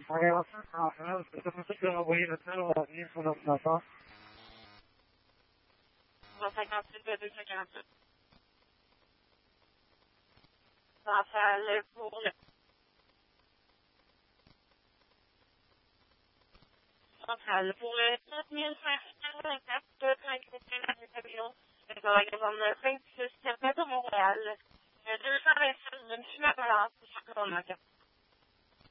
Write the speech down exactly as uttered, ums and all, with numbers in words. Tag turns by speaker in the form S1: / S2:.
S1: Ouais, en fait, en fait, c'est pour ça que j'ai envoyé le tel au revenu sur l'ordinateur.
S2: cent cinquante-huit deux cent quarante-huit. Raphaël pour le... Raphaël pour le sept mille cinq cent vingt-quatre, deux cent cinquante-huit la pavillon, le magasin de vingt-six, Québec de Montréal, le deux cent vingt-six, d'une fumée à balance, c'est ça qu'on a.